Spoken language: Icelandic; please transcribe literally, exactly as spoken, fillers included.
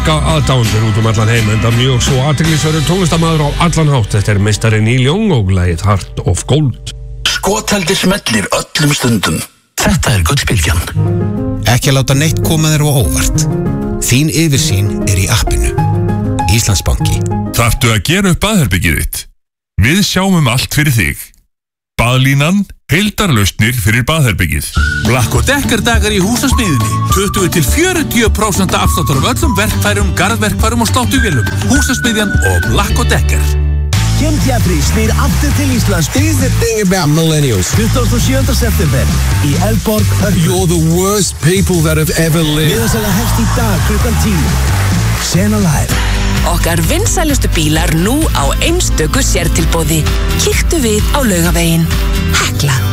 marga aðdándur út um allan heim, en það mjög svo athyglisverður tónlistarmaður á allan hátt. Þetta er meistari Neil Young og lagið Heart of Gold. Skotheldi smellir öllum stundum. Þetta er Gullbylgjan. Ekki láta neitt koma þér á óvart. Þín yfirsýn er í appinu. Íslandsbanki. Þarftu að gera upp baðherbergið þitt? Við sjáum um allt fyrir þig. Baðlínan, heildarlausnir fyrir baðherbergið. Black og Decker dagar í húsasmiðjunni. tuttugu til fjörutíu prósent afsláttur af öllum verkfærum, garðverkfærum og sláttuvélum. Húsasmiðjan og Black og Decker. Kim Jeffries snýr aftur til Íslands. Here's the thing about millennials. tuttugasta og sjöunda september í Eldborg Hörpu. You're the worst people that have ever lived. Miðasala hefst í dag klukkan tíu. Sena live. Okkar vinsælustu bílar nú á einstöku sértilboði. Kíktu við á Laugaveginn. Hekla.